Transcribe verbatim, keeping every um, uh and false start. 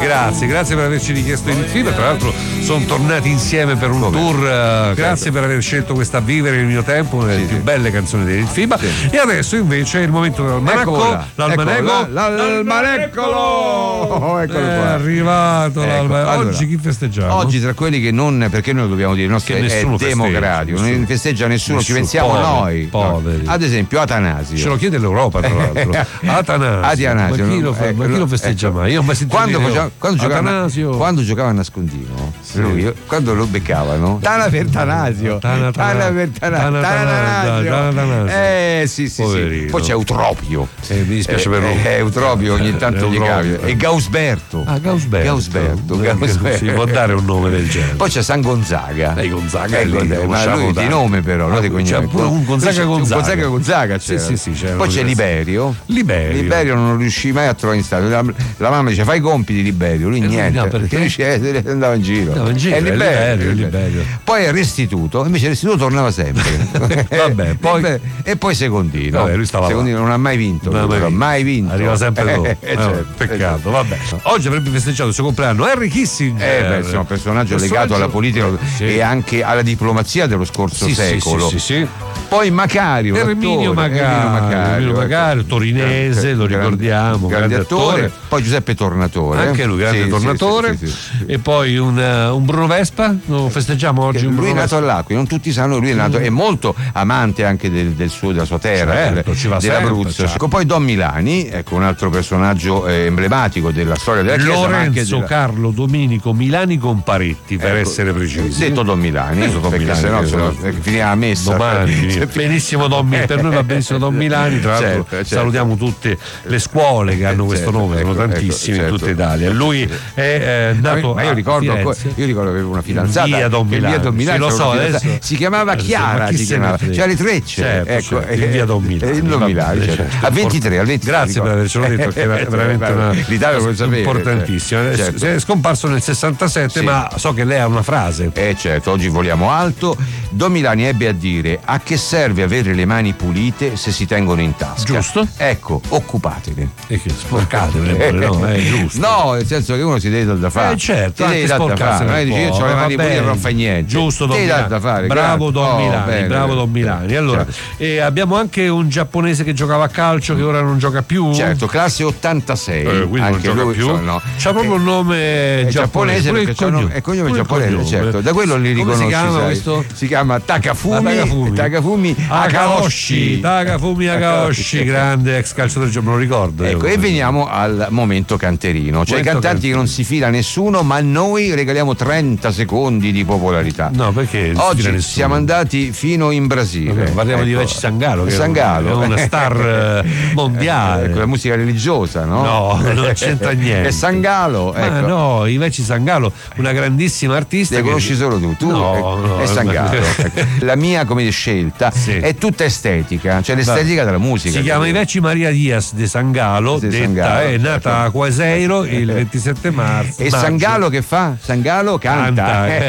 Grazie, grazie per averci richiesto il film. Tra l'altro sono tornati insieme per un Come? tour. Uh, grazie certo. per aver scelto questa Vivere il mio tempo, una delle sì, più sì. belle canzoni del film. Sì. E adesso invece è il momento dell'almanacco. L'almanacco. L'almaneccolo! Oh, eccolo è qua. arrivato ecco, l'almanacco. allora, oggi chi festeggiamo? Oggi tra quelli che non, perché noi lo dobbiamo dire, il nostro è democratico, non festeggia nessuno, nessuno, ci pensiamo poveri, noi. Poveri. Ad esempio Atanasio. Ce lo chiede l'Europa, tra l'altro. Atanasio. Atanasio. Ma chi lo, fa, ma chi lo festeggia mai? Io ho mai sentito quando, dire, faceva, quando, giocava, quando giocava a nascondino, sì. lui, quando lo beccavano, Tana per Tanasio. Tana, tana, tana per Tanasio. Tana, tana, tana, eh sì, sì, sì. Poi c'è Eutropio. Eh, mi dispiace per lui. Eh, Eutropio ogni tanto gli capita. E Gausberto. Ah, Gausberto. Gausberto. Gausberto. Si può dare un nome del genere. Poi c'è San Gonzaga. Eh, Gonzaga, eh, lì, ma lui di nome però, non di cognome. C'è pure un Gonzaga Gonzaga. Gonzaga Gonzaga c'è. Sì, sì, sì, poi c'è Liberio. Liberio. Liberio non riuscì mai a trovare in stato. La, la mamma dice fai i compiti Liberio, lui eh, niente. No, perché dice, andava in giro. Andava in giro. È Liberio, Liberio. Poi è Restituto, invece Restituto tornava sempre. Vabbè, poi e poi Secondino. Vabbè, lui stava Secondino non ha mai vinto, non ha mai, mai vinto. Arriva sempre dopo. Eh, eh, certo, peccato, vabbè. Oggi avrebbe festeggiato il suo compleanno Henry Kissinger. Eh, beh, insomma, un personaggio, personaggio legato alla politica sì. e anche alla diplomazia dello scorso sì, secolo. Sì, sì, sì, sì. Poi Macario, Erminio Macario, Macario, torinese, lo ricordiamo, grande, grande attore. attore. Poi Giuseppe Tornatore. Anche lui, grande sì, tornatore. Sì, sì, sì, sì. E poi un, un Bruno Vespa, lo festeggiamo oggi. Che un lui Bruno è nato all'Aquila, non tutti sanno, lui è nato, è molto amante anche del, del suo, della sua terra, certo, del, ci va dell'Abruzzo. Sempre, ecco, poi Don Milani, ecco un altro personaggio eh, emblematico della storia della Chiesa. Lorenzo della... Carlo Domenico Milani Comparetti, per ecco, essere precisi. Detto Don Milani, detto Don perché Milani, se no esatto. finiva la messa. Domani, benissimo Don Milani, per noi va benissimo Don Milani, tra l'altro certo, certo. salutiamo tutte le scuole che hanno questo certo, nome, sono ecco, tantissime ecco, in tutta certo. Italia. Lui è eh, nato ma io ricordo, io ricordo che avevo una fidanzata via Don Milani, via Don Milani sì, lo so, adesso, si chiamava Chiara, si chiamava, c'era le trecce, certo, ecco, certo, in via Don Milani, Don Milani certo. certo. a ventitré, al ventitré grazie per avercelo detto, che era veramente una l'Italia lo sapeva, importantissima. Certo. È scomparso nel sessantasette, sì. ma so che lei ha una frase. Eh certo, oggi voliamo alto. Don Milani ebbe a dire: a che serve avere le mani pulite se si tengono in tasca? Giusto. Ecco, occupatevene. E che sporcatevene, no, è giusto. No, nel senso che uno si deve dar da fare. Eh certo, ti devi dar da fare. Non dici io ho le mani pulite non fai niente. Giusto, Don Milani. Da fare, bravo Don oh, Milani, bene, bravo Don Milani. Allora, certo. e abbiamo anche un giapponese che giocava a calcio che ora non gioca più. Certo, classe ottantasei. Eh, quindi anche non gioca lui, più. So, no. C'ha proprio un nome giapponese, perché c'è un è cognome giapponese, certo. Da quello li riconosci. Come si chiama questo? Si chiama Takafumi, Takafumi, Takafumi Akaoshi. Takafumi Akaoshi, grande ex calciatore, me lo ricordo. Ecco, e veniamo al momento canterino. Cioè i cantanti canterino. Che non si fila nessuno, ma noi regaliamo trenta secondi di popolarità. No, perché oggi siamo andati fino in Brasile. Okay, parliamo ecco. di Vecchi Sangalo, che Sangalo. è una star mondiale. Ecco, la musica religiosa, no? No, non c'entra niente. È Sangalo, ma ecco. no, i Vecchi Sangalo, una grandissima artista. Le conosci che... solo tu, tu no, è, no, è Sangalo. Ecco. La mia come scelta sì. è tutta estetica, cioè l'estetica della musica. Si chiama I Vecchi Maria Diaz de Sangalo, de detta, Sangalo è nata a Quaseiro il ventisette marzo. E maggio. Sangalo che fa? Sangalo canta. canta eh.